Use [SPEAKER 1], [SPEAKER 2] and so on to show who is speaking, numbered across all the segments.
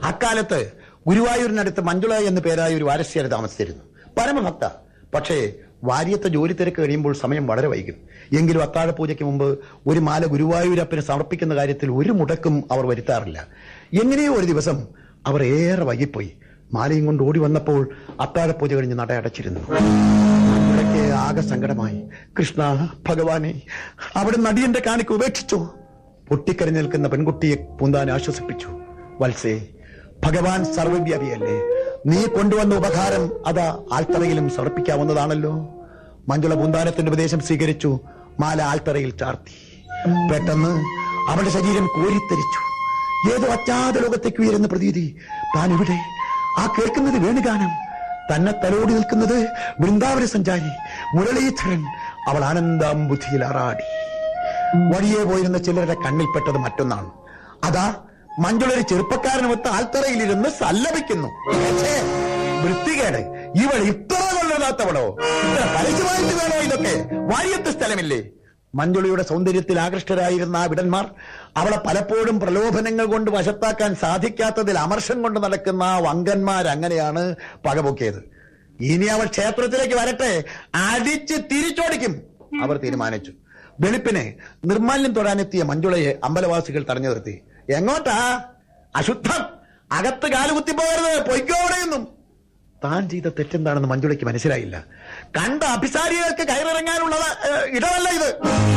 [SPEAKER 1] അക്കാലത്ത് ഗുരുവായൂരിനടുത്ത് മഞ്ജുള എന്നു പേരായ ഒരു വാരസ്യാര് താമസിച്ചിരുന്നു. പരമഭക്ത. പക്ഷേ വാര്യത്തെ ജോലി തിരക്ക് കഴിയുമ്പോൾ സമയം വളരെ വൈകും. എങ്കിലും അത്താഴപൂജയ്ക്ക് മുമ്പ് ഒരു മാല ഗുരുവായൂരപ്പന് സമർപ്പിക്കുന്ന കാര്യത്തിൽ ഒരു മുടക്കും അവർ വരുത്താറില്ല. എങ്ങനെയോ ഒരു ദിവസം അവർ ഏറെ വൈകിപ്പോയി. മാലയും കൊണ്ട് ഓടി വന്നപ്പോൾ അത്താഴപൂജ കഴിഞ്ഞ് നട അടച്ചിരുന്നു. അവിടേക്ക് ആകെ സങ്കടമായി. കൃഷ്ണ ഭഗവാനെ, അവിടെ നടിയന്റെ കാണിക്ക് ഉപേക്ഷിച്ചു. പൊട്ടിക്കരഞ്ഞു നിൽക്കുന്ന പെൺകുട്ടിയെ പൂന്താൻ ആശ്വസിപ്പിച്ചു. വത്സേ, ഭഗവാൻ സർവവ്യാപിയല്ലേ, നീ കൊണ്ടുവന്ന ഉപകാരം അതാ ആൽത്തറയിലും സമർപ്പിക്കാവുന്നതാണല്ലോ. മഞ്ജുള പൂന്താനത്തിന്റെ ഉപദേശം സ്വീകരിച്ചു. മാല ആൽത്തറയിൽ ചാർത്തി. പെട്ടെന്ന് അവളുടെ ശരീരം കോരിത്തരിച്ചു. ഏതോ അജ്ഞാത ലോകത്തേക്ക് ഉയരുന്ന പ്രതീതി. താൻ ഇവിടെ ആ കേൾക്കുന്നത് വേണുഗാനം, തന്നെ തലോടി നിൽക്കുന്നത് വൃന്ദാവന സഞ്ചാരി മുരളീധരൻ. അവൾ ആനന്ദാംബുദ്ധിയിൽ ആറാടി. വഴിയെ പോയിരുന്ന ചിലരുടെ കണ്ണിൽപ്പെട്ടത് മറ്റൊന്നാണ്. അതാ മഞ്ജുള ഒരു ചെറുപ്പക്കാരനുമൊത്ത് ആൽത്തറയിലിരുന്ന് സല്ലപിക്കുന്നു. വൃത്തികേട്, ഇവൾ ഇത്ര കൊള്ളരുതാത്തവളോ? ഇത്ര പരസ്യമായിട്ട് വേണോ ഇതൊക്കെ? വാര്യത്ത് സ്ഥലമില്ലേ? മഞ്ജുളയുടെ സൗന്ദര്യത്തിൽ ആകൃഷ്ടരായിരുന്ന ആ വിടന്മാർ അവളെ പലപ്പോഴും പ്രലോഭനങ്ങൾ കൊണ്ട് വശത്താക്കാൻ സാധിക്കാത്തതിൽ അമർഷം കൊണ്ട് നടക്കുന്ന ആ വങ്കന്മാരങ്ങനെയാണ് പകപൊക്കിയത്. ഇനി അവൾ ക്ഷേത്രത്തിലേക്ക് വരട്ടെ, അടിച്ച് തിരിച്ചോടിക്കും അവർ തീരുമാനിച്ചു. വെളുപ്പിന് നിർമാല്യം തൊടാനെത്തിയ മഞ്ജുളയെ അമ്പലവാസികൾ തടഞ്ഞു നിർത്തി. എങ്ങോട്ടാ? അശുദ്ധം, അകത്ത് കാലുകുത്തി പോകരുത്, പൊയ്ക്കോടെയൊന്നും. താൻ ചെയ്ത തെറ്റെന്താണെന്ന് മഞ്ജുളയ്ക്ക് മനസ്സിലായില്ല. കണ്ട അഭിസാരികൾക്ക് കയറിറങ്ങാനുള്ള ഇടമല്ല ഇത്.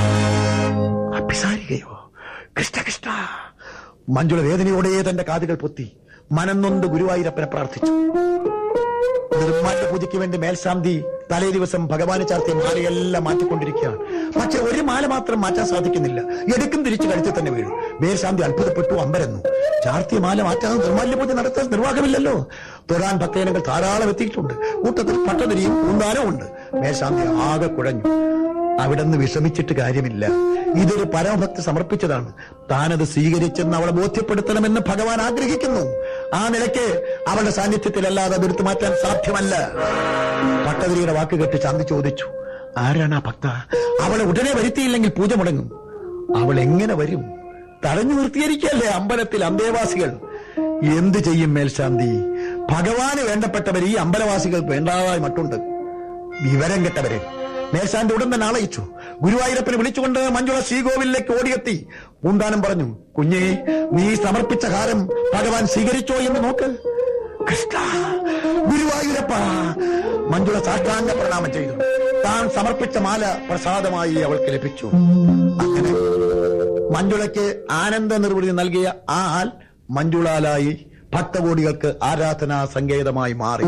[SPEAKER 1] അഭിസാരികയോ? കൃഷ്ണ കൃഷ്ണ. മഞ്ജുള വേദനയോടെ തന്റെ കാതുകൾ പൊത്തി മനംനൊന്ത് ഗുരുവായൂരപ്പനെ പ്രാർത്ഥിച്ചു. നിർമ്മാല്യ പൂജയ്ക്ക് വേണ്ടി മേൽശാന്തി തലേ ദിവസം ഭഗവാന് ചാർത്തിയ മാലയെല്ലാം മാറ്റിക്കൊണ്ടിരിക്കുകയാണ്. പക്ഷെ ഒരു മാല മാത്രം മാറ്റാൻ സാധിക്കുന്നില്ല. എടുക്കും തിരിച്ചു കഴുത്തിൽ തന്നെ വീഴും. മേൽശാന്തി അത്ഭുതപ്പെട്ടു, അമ്പരന്നു. ചാർത്തിയ മാല മാറ്റാതെ നിർമ്മാല്യ പൂജ നടത്താൻ നിർവാഹമില്ലല്ലോ. തൊഴാൻ ഭക്തജനങ്ങൾ ധാരാളം എത്തിയിട്ടുണ്ട്. കൂട്ടത്തിൽ പട്ടതിരിയും പൂന്താനവും ഉണ്ട്. മേൽശാന്തി ആകെ കുഴഞ്ഞു. അവിടെ നിന്ന് വിഷമിച്ചിട്ട് കാര്യമില്ല. ഇതൊരു പരമഭക്തി സമർപ്പിച്ചതാണ്. താനത് സ്വീകരിച്ചെന്ന് അവളെ ബോധ്യപ്പെടുത്തണമെന്ന് ഭഗവാൻ ആഗ്രഹിക്കുന്നു. ആ നിലയ്ക്ക് അവളുടെ സാന്നിധ്യത്തിലല്ലാതെ അതെടുത്തു മാറ്റാൻ സാധ്യമല്ല. പട്ടതിരിയുടെ വാക്ക് കേട്ട് ശാന്തി ചോദിച്ചു, ആരാണ് ആ ഭക്ത? അവളെ ഉടനെ വരുത്തിയില്ലെങ്കിൽ പൂജ മുടങ്ങും. അവൾ എങ്ങനെ വരും? തടഞ്ഞു നിർത്തിയിരിക്കല്ലേ അമ്പലത്തിൽ അന്തേവാസികൾ. എന്ത് ചെയ്യും മേൽശാന്തി? ഭഗവാന് വേണ്ടപ്പെട്ടവർ ഈ അമ്പലവാസികൾ വേണ്ടാതായി മട്ടുണ്ട്. വിവരം കെട്ടവരെ. മേൽശാന്തി ഉടൻ തന്നെ ആളയിച്ചു. ഗുരുവായൂരപ്പനെ വിളിച്ചുകൊണ്ട് മഞ്ജുള ശ്രീകോവിലേക്ക് ഓടിയെത്തി. പൂന്താനം പറഞ്ഞു, കുഞ്ഞേ, നീ സമർപ്പിച്ച ഹാരം ഭഗവാൻ സ്വീകരിച്ചോ എന്ന് നോക്ക്. കൃഷ്ണ, ഗുരുവായൂരപ്പ. മഞ്ജുള സാഷ്ടാംഗ പ്രണാമം ചെയ്തു. താൻ സമർപ്പിച്ച മാല പ്രസാദമായി അവൾക്ക് ലഭിച്ചു. അങ്ങനെ മഞ്ജുളയ്ക്ക് ആനന്ദ നിർവൃതി നൽകിയ ആ ആൽ മഞ്ജുളാലായി ഭക്തകോടികൾക്ക് ആരാധനാ സങ്കേതമായി മാറി.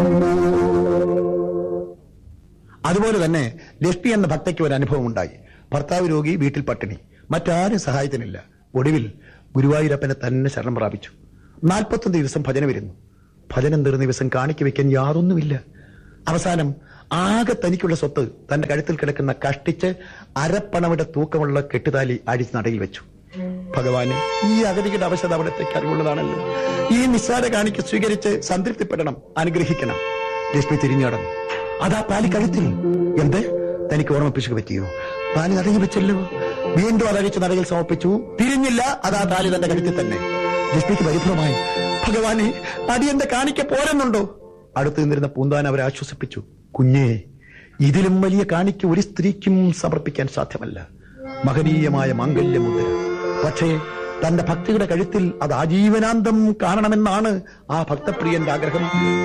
[SPEAKER 1] അതുപോലെ തന്നെ ലക്ഷ്മി എന്ന ഭക്തയ്ക്ക് ഒരു അനുഭവം ഉണ്ടായി. ഭർത്താവ് രോഗി, വീട്ടിൽ പട്ടിണി, മറ്റാരും സഹായത്തിനില്ല. ഒടുവിൽ ഗുരുവായൂരപ്പനെ തന്നെ ശരണം പ്രാപിച്ചു. 41 ദിവസം ഭജന വരുന്നു. ഭജനം തീർന്ന ദിവസം കാണിക്ക് വെക്കാൻ യാതൊന്നുമില്ല. അവസാനം ആകെ തനിക്കുള്ള സ്വത്ത് തന്റെ കഴുത്തിൽ കിടക്കുന്ന കഷ്ടിച്ച് അരപ്പണവിടെ തൂക്കമുള്ള കെട്ടുതാലി അടിച്ച് നടയിൽ വെച്ചു. ഭഗവാനെ, ഈ അഗതികളുടെ അവശത അവിടത്തേക്ക് അറിവുള്ളതാണല്ലോ. ഈ നിസ്സാര കാണിക്ക് സ്വീകരിച്ച് സംതൃപ്തിപ്പെടണം, അനുഗ്രഹിക്കണം. ലക്ഷ്മി തിരിഞ്ഞടന്നു. അതാ താലി കഴുത്തിൽ. എന്ത്? തനിക്ക് ഓർമ്മിപ്പിച്ചു പറ്റിയോ? താലി നടയിൽ വെച്ചല്ലോ. വീണ്ടും അതഴിച്ച് നടയിൽ സമർപ്പിച്ചു. തിരിഞ്ഞില്ല. അതാ താലി തന്റെ കഴുത്തിൽ തന്നെ. ലക്ഷ്മിക്ക് പരിഭ്രമമായി. ഭഗവാനെ, അടിയന്റെ കാണിക്ക പോരെന്നുണ്ടോ? അടുത്ത് നിന്നിരുന്ന പൂന്താൻ അവരെ ആശ്വസിപ്പിച്ചു. കുഞ്ഞേ, ഇതിലും വലിയ കാണിക്ക് ഒരു സ്ത്രീക്കും സമർപ്പിക്കാൻ സാധ്യമല്ല. മഹനീയമായ മാംഗല്യമുദ്ര. പക്ഷേ തന്റെ ഭക്തിയുടെ കഴുത്തിൽ അത് ആജീവനാന്തം കാണണമെന്നാണ് ആ ഭക്തപ്രിയന്റെ ആഗ്രഹം.